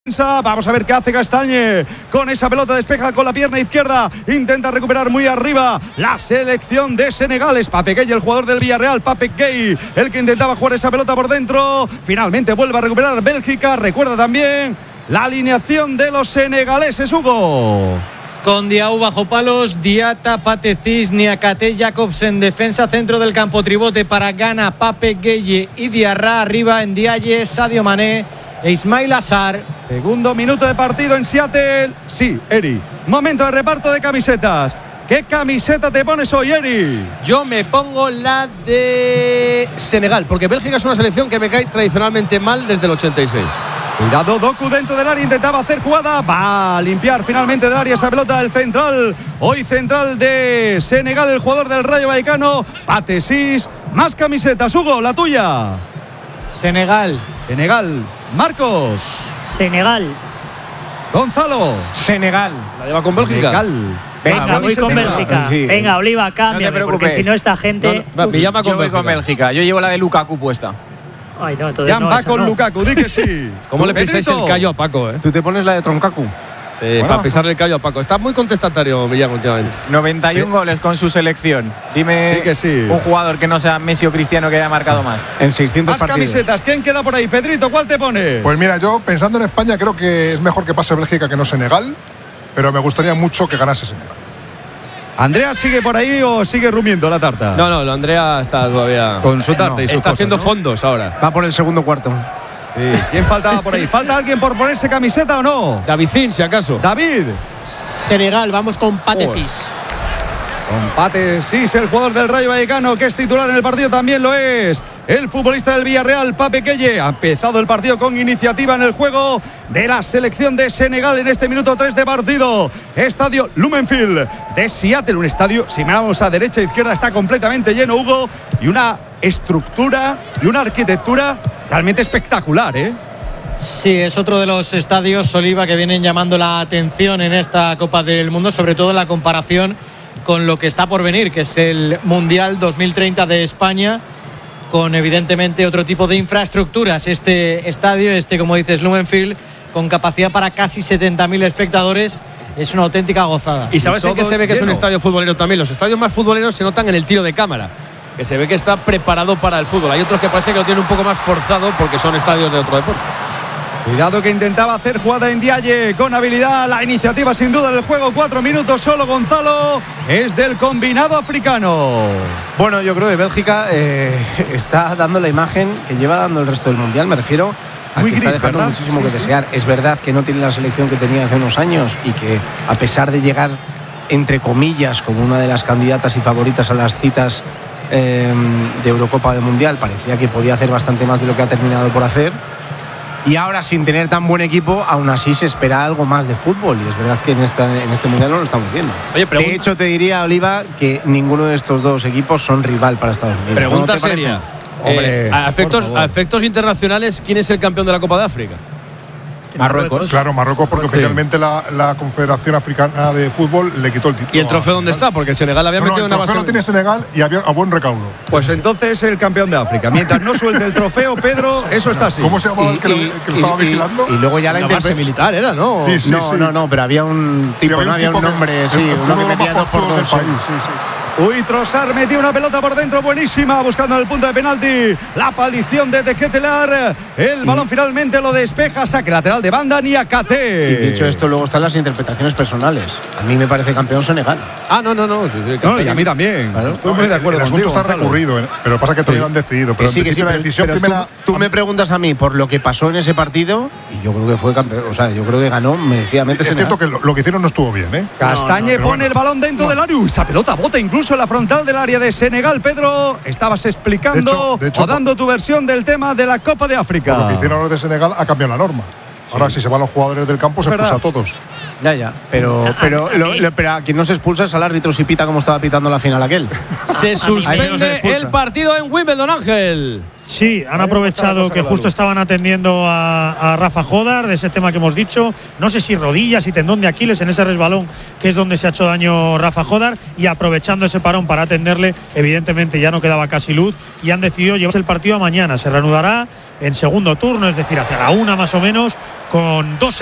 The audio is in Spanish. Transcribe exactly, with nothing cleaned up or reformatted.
Vamos a ver qué hace Castañe con esa pelota, despeja con la pierna izquierda, intenta recuperar muy arriba la selección de Senegal. Es Pape Gueye, el jugador del Villarreal. Pape Gueye, el que intentaba jugar esa pelota por dentro. Finalmente vuelve a recuperar Bélgica. Recuerda también la alineación de los senegaleses, Hugo. Con Diaw bajo palos, Diata, Pate Ciss, Niakate, Jacobsen, defensa, centro del campo, tribote para Ghana, Pape Gueye y Diarra, arriba en Ndiaye, Sadio Mané e Ismail Assar. Segundo minuto de partido en Seattle. Sí, Eri. Momento de reparto de camisetas. ¿Qué camiseta te pones hoy, Eri? Yo me pongo la de Senegal, porque Bélgica es una selección que me cae tradicionalmente mal desde el ochenta y seis. Cuidado, Doku dentro del área, intentaba hacer jugada, va a limpiar finalmente del área esa pelota del central, hoy central de Senegal, el jugador del Rayo Vallecano, Pate Ciss. Más camisetas, Hugo, la tuya. Senegal. Senegal. Marcos. Senegal. Gonzalo. Senegal. ¿La lleva con Bélgica? Senegal. Venga, voy con Bélgica. Sí. Venga, Oliva, cámbiame, no porque si no esta gente… No, no, me llama con yo voy Bélgica. con Bélgica. Yo llevo la de Lukaku puesta. Ay, no, entonces Jan no, va esa con no. Lukaku, di que sí. ¿Cómo le pisáis Pedrito. el callo a Paco, eh? Tú te pones la de Troncacu. Sí, Bueno. para pisarle el callo a Paco. Está muy contestatario Millán últimamente. noventa y uno goles con su selección. Dime Di que sí. un jugador que no sea Messi o Cristiano que haya marcado más. En seiscientos Más partidos. camisetas, ¿quién queda por ahí? Pedrito, ¿cuál te pones? Pues mira, yo pensando en España creo que es mejor que pase Bélgica que no Senegal, pero me gustaría mucho que ganase Senegal. ¿Andrea sigue por ahí o sigue rumiendo la tarta? No, no, lo Andrea está todavía. Con su tarta y sus Está cosas, haciendo ¿no? fondos ahora. Va por el segundo cuarto. Sí. ¿Quién faltaba por ahí? ¿Falta alguien por ponerse camiseta o no? Davicín, si acaso. David. Senegal, vamos con Pate Joder. Ciss. Con Pate Ciss, el jugador del Rayo Vallecano, que es titular en el partido, también lo es el futbolista del Villarreal, Pape Gueye. Ha empezado el partido con iniciativa en el juego de la selección de Senegal en este minuto tres de partido. Estadio Lumenfield de Seattle, un estadio, si miramos a derecha e izquierda, está completamente lleno, Hugo, y una estructura y una arquitectura realmente espectacular, ¿eh? Sí, es otro de los estadios, Oliva, que vienen llamando la atención en esta Copa del Mundo, sobre todo en la comparación con lo que está por venir, que es el Mundial dos mil treinta de España, con evidentemente otro tipo de infraestructuras. Este estadio, este como dices, Lumenfield, con capacidad para casi setenta mil espectadores, es una auténtica gozada. Y sabes en qué se ve que es un lleno. estadio futbolero también. Los estadios más futboleros se notan en el tiro de cámara, que se ve que está preparado para el fútbol. Hay otros que parece que lo tienen un poco más forzado porque son estadios de otro deporte. Cuidado que intentaba hacer jugada en Ndiaye con habilidad. La iniciativa sin duda del juego. Cuatro minutos solo, Gonzalo. Es del combinado africano. Bueno, yo creo que Bélgica eh, está dando la imagen que lleva dando el resto del Mundial. Me refiero a Muy que está gris, dejando ¿verdad? muchísimo Sí, que sí. desear. Es verdad que no tiene la selección que tenía hace unos años y que a pesar de llegar, entre comillas, como una de las candidatas y favoritas a las citas eh, de Eurocopa de Mundial, parecía que podía hacer bastante más de lo que ha terminado por hacer. Y ahora, sin tener tan buen equipo, aún así se espera algo más de fútbol. Y es verdad que en, esta, en este Mundial no lo estamos viendo. Oye, pregun- de hecho, te diría, Oliva, que ninguno de estos dos equipos son rival para Estados Unidos. Pregunta ¿No te parece? seria. Hombre, Eh, a, por efectos, favor. a efectos internacionales, ¿quién es el campeón de la Copa de África? Marruecos. Claro, Marruecos, porque Sí. oficialmente la, la Confederación Africana de Fútbol le quitó el título. ¿Y el trofeo a dónde Senegal. está? Porque el Senegal había No, no, metido el una trofeo base. lo tiene Senegal y había a buen recaudo. Pues entonces es el campeón de África. Mientras no suelte el trofeo, Pedro, eso está así. ¿Cómo se llamaba el que, lo- Y- que lo estaba y- vigilando? Y, luego ya la, La base interpre- militar era, ¿no? Sí, sí, no, sí. no, no, pero había un tipo, Sí, no había un tipo que- nombre, sí, uno uno de que los metía más dos por forzudos dos. del país, sí, sí. Uy, Trossard metió una pelota por dentro buenísima, buscando el punto de penalti. La palición de Tequetelar. El balón finalmente lo despeja. Saque lateral de banda, Y Niakate. dicho esto, luego están las interpretaciones personales. A mí me parece campeón Senegal. Ah, no, no, no. sí, sí, No, y a mí también. Claro. Estoy muy de acuerdo el asunto contigo, está Gonzalo. recurrido, ¿eh? Pero pasa que todavía no han decidido. Pero Que sí, en que sí, principio la pero, decisión pero primera. tú, tú me preguntas a mí por lo que pasó en ese partido y yo creo que fue campeón, o sea, yo creo que ganó merecidamente Es Senegal. cierto que lo, lo que hicieron no estuvo bien, ¿eh? Castañe pero pone bueno. el balón dentro del área. Uy, esa pelota bota incluso en la frontal del área de Senegal. Pedro, estabas explicando De hecho- de hecho, o dando tu versión del tema de la Copa de África. Lo que hicieron los de Senegal ha cambiado la norma. Ahora, si se van los jugadores del campo, se Es expulsa a verdad. todos. Ya, ya. Pero, A- pero, a lo- mí- lo- pero a quien no se expulsa es al árbitro si pita como estaba pitando la final aquel. Se no se le suspende expulsa. El partido en Wimbledon, Ángel. Sí, han aprovechado que justo estaban atendiendo a, a Rafa Jodar, de ese tema que hemos dicho. No sé si rodillas y tendón de Aquiles en ese resbalón, que es donde se ha hecho daño Rafa Jodar, y aprovechando ese parón para atenderle, evidentemente ya no quedaba casi luz y han decidido llevarse el partido a mañana. Se reanudará en segundo turno, es decir, hacia la una más o menos, con dos